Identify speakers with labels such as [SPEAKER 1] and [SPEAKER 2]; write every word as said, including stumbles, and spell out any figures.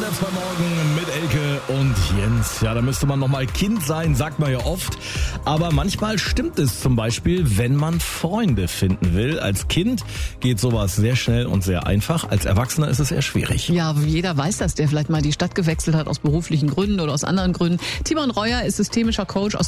[SPEAKER 1] der zwei Morgen mit Elke und Jens. Ja, da müsste man nochmal Kind sein, sagt man ja oft. Aber manchmal stimmt es zum Beispiel, wenn man Freunde finden will. Als Kind geht sowas sehr schnell und sehr einfach. Als Erwachsener ist es eher schwierig.
[SPEAKER 2] Ja, jeder weiß das, der vielleicht mal die Stadt gewechselt hat aus beruflichen Gründen oder aus anderen Gründen. Timon Reuer ist systemischer Coach aus